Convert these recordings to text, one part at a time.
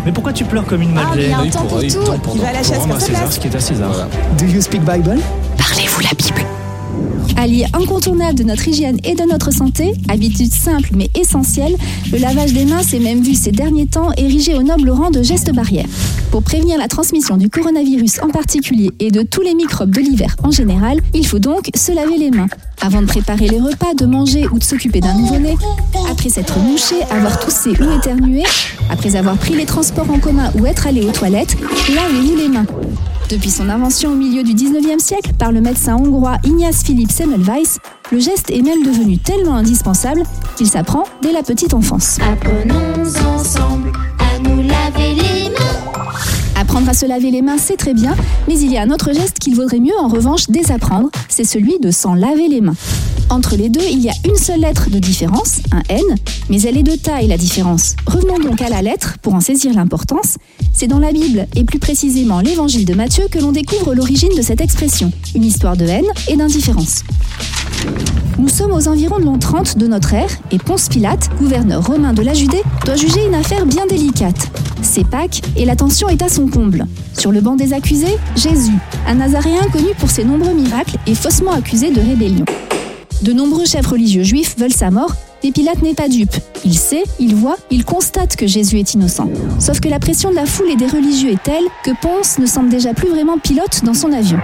Mais pourquoi tu pleures comme une Ah, mais il y madeleine? a un temps pour tout. Il va à la chasse Rendre pour à sa César place. ce qui est à César. Do you speak Bible? Parlez-vous la Bible? Allié incontournable de notre hygiène et de notre santé, habitude simple mais essentielle, le lavage des mains s'est même vu ces derniers temps érigé au noble rang de geste barrière. Pour prévenir la transmission du coronavirus en particulier et de tous les microbes de l'hiver en général, il faut donc se laver les mains. Avant de préparer les repas, de manger ou de s'occuper d'un nouveau-né, après s'être mouché, avoir toussé ou éternué, après avoir pris les transports en commun ou être allé aux toilettes, lavez-vous les mains. Depuis son invention au milieu du 19e siècle par le médecin hongrois Ignaz Philipp Semmelweis, le geste est même devenu tellement indispensable qu'il s'apprend dès la petite enfance. Apprenons ensemble à nous laver les mains. Apprendre à se laver les mains, c'est très bien, mais il y a un autre geste qu'il vaudrait mieux en revanche désapprendre, c'est celui de s'en laver les mains. Entre les deux, il y a une seule lettre de différence, un N, mais elle est de taille la différence. Revenons donc à la lettre pour en saisir l'importance. C'est dans la Bible, et plus précisément l'évangile de Matthieu, que l'on découvre l'origine de cette expression, une histoire de haine et d'indifférence. Nous sommes aux environs de l'an 30 de notre ère, et Ponce Pilate, gouverneur romain de la Judée, doit juger une affaire bien délicate. C'est Pâques, et la tension est à son comble. Sur le banc des accusés, Jésus, un Nazaréen connu pour ses nombreux miracles et faussement accusé de rébellion. De nombreux chefs religieux juifs veulent sa mort, mais Pilate n'est pas dupe. Il sait, il voit, il constate que Jésus est innocent. Sauf que la pression de la foule et des religieux est telle que Ponce ne semble déjà plus vraiment pilote dans son avion.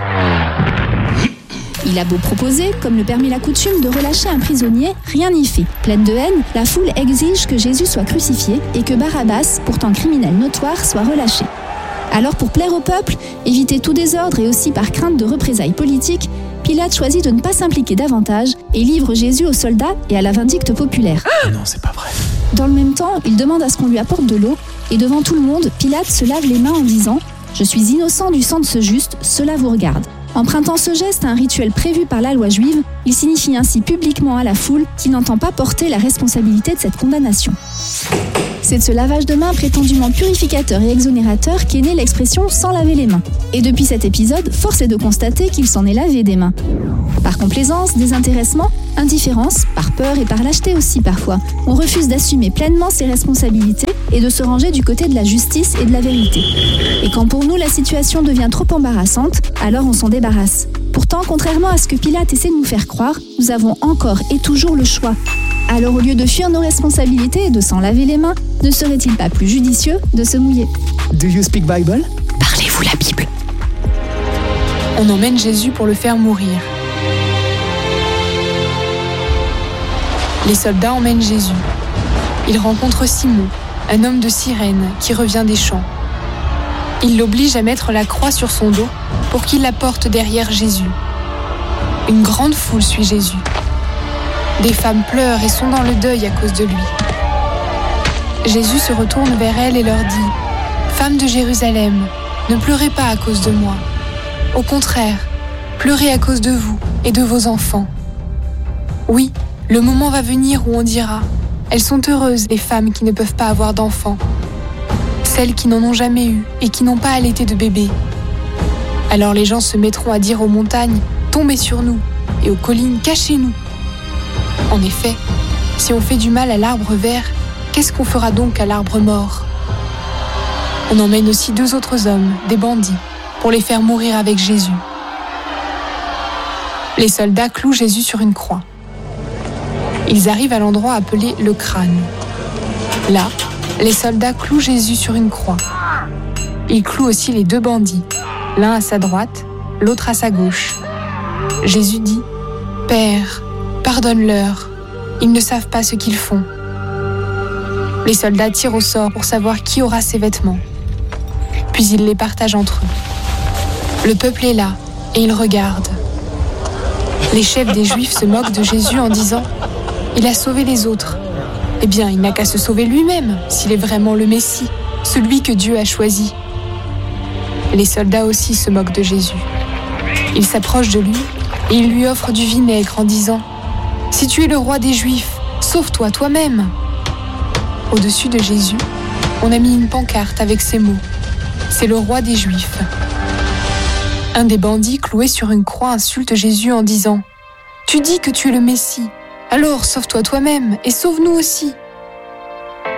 Il a beau proposer, comme le permet la coutume, de relâcher un prisonnier, rien n'y fait. Pleine de haine, la foule exige que Jésus soit crucifié et que Barabbas, pourtant criminel notoire, soit relâché. Alors pour plaire au peuple, éviter tout désordre et aussi par crainte de représailles politiques, Pilate choisit de ne pas s'impliquer davantage et livre Jésus aux soldats et à la vindicte populaire. Non, c'est pas vrai. Dans le même temps, il demande à ce qu'on lui apporte de l'eau et devant tout le monde, Pilate se lave les mains en disant « Je suis innocent du sang de ce juste, cela vous regarde ». Empruntant ce geste à un rituel prévu par la loi juive, il signifie ainsi publiquement à la foule qu'il n'entend pas porter la responsabilité de cette condamnation. C'est de ce lavage de mains prétendument purificateur et exonérateur qu'est née l'expression « sans laver les mains ». Et depuis cet épisode, force est de constater qu'il s'en est lavé des mains. Par complaisance, désintéressement, indifférence, par peur et par lâcheté aussi parfois, on refuse d'assumer pleinement ses responsabilités et de se ranger du côté de la justice et de la vérité. Et quand pour nous la situation devient trop embarrassante, alors on s'en débarrasse. Pourtant, contrairement à ce que Pilate essaie de nous faire croire, nous avons encore et toujours le choix. Alors au lieu de fuir nos responsabilités et de s'en laver les mains, ne serait-il pas plus judicieux de se mouiller? Do you speak Bible? Parlez-vous la Bible? On emmène Jésus pour le faire mourir. Les soldats emmènent Jésus. Ils rencontrent Simon, un homme de Cyrène qui revient des champs. Ils l'obligent à mettre la croix sur son dos pour qu'il la porte derrière Jésus. Une grande foule suit Jésus. Des femmes pleurent et sont dans le deuil à cause de lui. Jésus se retourne vers elles et leur dit « Femmes de Jérusalem, ne pleurez pas à cause de moi. Au contraire, pleurez à cause de vous et de vos enfants. Oui, le moment va venir où on dira « Elles sont heureuses, les femmes qui ne peuvent pas avoir d'enfants. Celles qui n'en ont jamais eu et qui n'ont pas allaité de bébé. Alors les gens se mettront à dire aux montagnes « Tombez sur nous » et aux collines « Cachez-nous ». En effet, si on fait du mal à l'arbre vert, qu'est-ce qu'on fera donc à l'arbre mort? On emmène aussi 2 autres hommes, des bandits, pour les faire mourir avec Jésus. Les soldats clouent Jésus sur une croix. Ils arrivent à l'endroit appelé le crâne. Là, les soldats clouent Jésus sur une croix. Ils clouent aussi les 2 bandits, l'un à sa droite, l'autre à sa gauche. Jésus dit « Père, pardonne-leur, ils ne savent pas ce qu'ils font. » Les soldats tirent au sort pour savoir qui aura ces vêtements. Puis ils les partagent entre eux. Le peuple est là et il regarde. Les chefs des Juifs se moquent de Jésus en disant « Il a sauvé les autres. Eh bien, il n'a qu'à se sauver lui-même s'il est vraiment le Messie, celui que Dieu a choisi. » Les soldats aussi se moquent de Jésus. Ils s'approchent de lui et ils lui offrent du vinaigre en disant « Si tu es le roi des Juifs, sauve-toi toi-même. » Au-dessus de Jésus, on a mis une pancarte avec ces mots « C'est le roi des Juifs. » Un des bandits cloués sur une croix insulte Jésus en disant « Tu dis que tu es le Messie, alors sauve-toi toi-même et sauve-nous aussi. »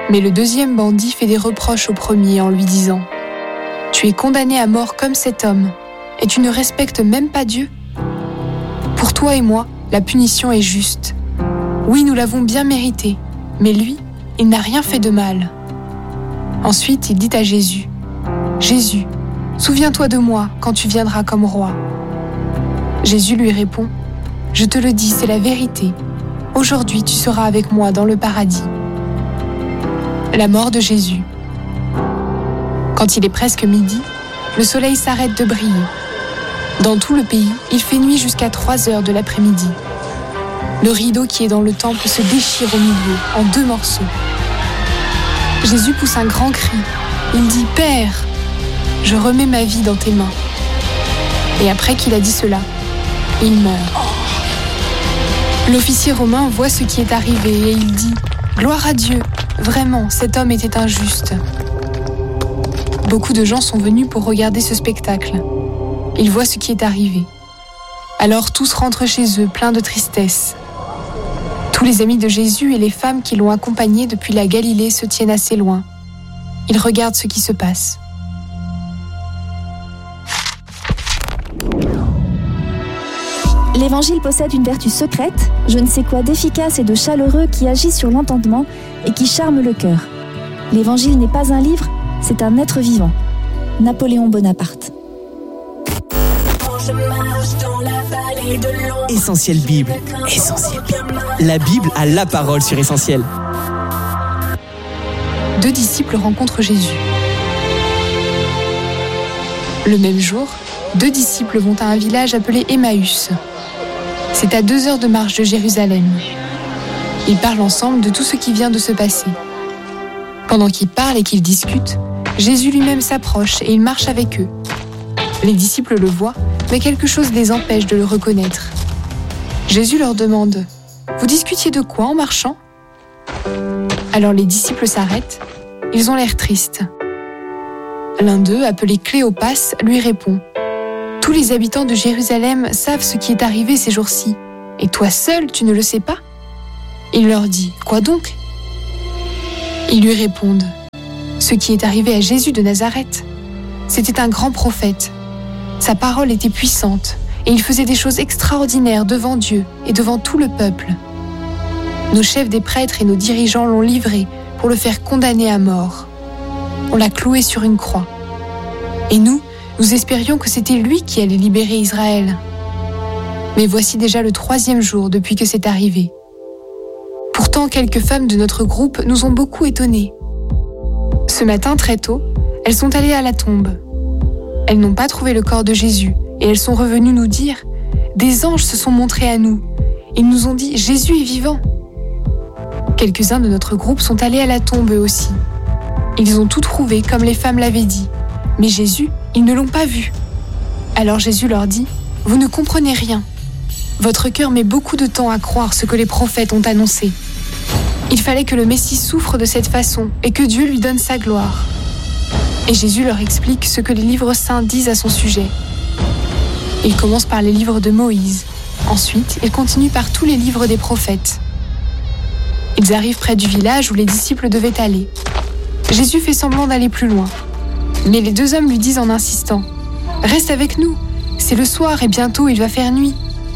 Mais le deuxième bandit fait des reproches au premier en lui disant « Tu es condamné à mort comme cet homme, et tu ne respectes même pas Dieu ? Pour toi et moi, la punition est juste. Oui, nous l'avons bien mérité, mais lui, il n'a rien fait de mal. » Ensuite, il dit à Jésus « Jésus, souviens-toi de moi quand tu viendras comme roi. » Jésus lui répond « Je te le dis, c'est la vérité. Aujourd'hui, tu seras avec moi dans le paradis. » La mort de Jésus. Quand il est presque midi, le soleil s'arrête de briller. Dans tout le pays, il fait nuit jusqu'à 3 heures de l'après-midi. Le rideau qui est dans le temple se déchire au milieu, en 2 morceaux. Jésus pousse un grand cri. Il dit « Père, je remets ma vie dans tes mains. » Et après qu'il a dit cela, il meurt. L'officier romain voit ce qui est arrivé et il dit « Gloire à Dieu, vraiment, cet homme était injuste. » Beaucoup de gens sont venus pour regarder ce spectacle. Ils voient ce qui est arrivé. Alors tous rentrent chez eux, pleins de tristesse. Tous les amis de Jésus et les femmes qui l'ont accompagné depuis la Galilée se tiennent assez loin. Ils regardent ce qui se passe. L'Évangile possède une vertu secrète, je ne sais quoi d'efficace et de chaleureux qui agit sur l'entendement et qui charme le cœur. L'Évangile n'est pas un livre, c'est un être vivant. Napoléon Bonaparte. Essentiel Bible. Essentiel Bible. La Bible a la parole sur Essentiel. 2 disciples rencontrent Jésus. Le même jour, 2 disciples vont à un village appelé Emmaüs. C'est à 2 heures de marche de Jérusalem. Ils parlent ensemble de tout ce qui vient de se passer. Pendant qu'ils parlent et qu'ils discutent, Jésus lui-même s'approche et il marche avec eux. Les disciples le voient, mais quelque chose les empêche de le reconnaître. Jésus leur demande « Vous discutiez de quoi en marchant ?» Alors les disciples s'arrêtent. Ils ont l'air tristes. L'un d'eux, appelé Cléopas, lui répond « Tous les habitants de Jérusalem savent ce qui est arrivé ces jours-ci. Et toi seul, tu ne le sais pas ?» Il leur dit « Quoi donc ?» Ils lui répondent « Ce qui est arrivé à Jésus de Nazareth. C'était un grand prophète. Sa parole était puissante et il faisait des choses extraordinaires devant Dieu et devant tout le peuple. Nos chefs des prêtres et nos dirigeants l'ont livré pour le faire condamner à mort. On l'a cloué sur une croix. Et nous espérions que c'était lui qui allait libérer Israël. Mais voici déjà le 3e jour depuis que c'est arrivé. Pourtant, quelques femmes de notre groupe nous ont beaucoup étonnés. Ce matin, très tôt, elles sont allées à la tombe. Elles n'ont pas trouvé le corps de Jésus et elles sont revenues nous dire « Des anges se sont montrés à nous. Ils nous ont dit « Jésus est vivant ». Quelques-uns de notre groupe sont allés à la tombe eux aussi. Ils ont tout trouvé comme les femmes l'avaient dit. Mais Jésus, ils ne l'ont pas vu. Alors Jésus leur dit « Vous ne comprenez rien. Votre cœur met beaucoup de temps à croire ce que les prophètes ont annoncé. Il fallait que le Messie souffre de cette façon et que Dieu lui donne sa gloire. » Et Jésus leur explique ce que les livres saints disent à son sujet. Il commence par les livres de Moïse. Ensuite, il continue par tous les livres des prophètes. Ils arrivent près du village où les disciples devaient aller. Jésus fait semblant d'aller plus loin. Mais les 2 hommes lui disent en insistant « Reste avec nous, c'est le soir et bientôt il va faire nuit. »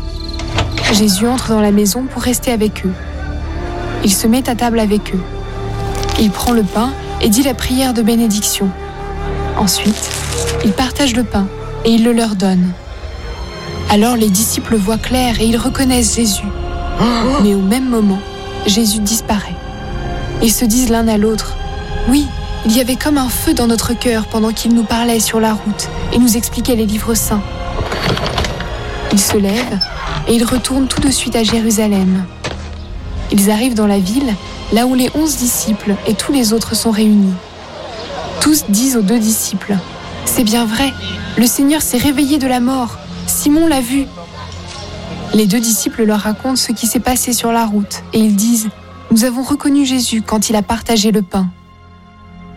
Jésus entre dans la maison pour rester avec eux. Il se met à table avec eux. Il prend le pain et dit la prière de bénédiction. Ensuite, il partage le pain et il le leur donne. Alors les disciples voient clair et ils reconnaissent Jésus. Mais au même moment, Jésus disparaît. Ils se disent l'un à l'autre « Oui, il y avait comme un feu dans notre cœur pendant qu'il nous parlait sur la route et nous expliquait les livres saints. » Ils se lèvent et ils retournent tout de suite à Jérusalem. Ils arrivent dans la ville, là où les 11 disciples et tous les autres sont réunis. Tous disent aux 2 disciples « C'est bien vrai, le Seigneur s'est réveillé de la mort, Simon l'a vu. » Les 2 disciples leur racontent ce qui s'est passé sur la route et ils disent « Nous avons reconnu Jésus quand il a partagé le pain. »